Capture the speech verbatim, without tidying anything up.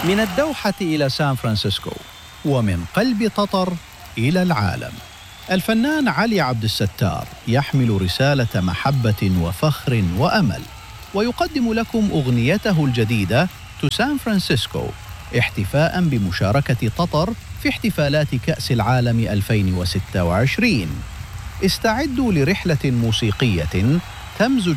من الدوحة إلى سان فرانسيسكو، ومن قلب تطر إلى العالم. الفنان علي عبد الستار يحمل رسالة محبة وفخر وأمل، ويقدم لكم أغنيته الجديدة تو سان فرانسيسكو احتفاء بمشاركة تطر في احتفالات كأس العالم ألفين وستة وعشرين. استعدوا لرحلة موسيقية تمزج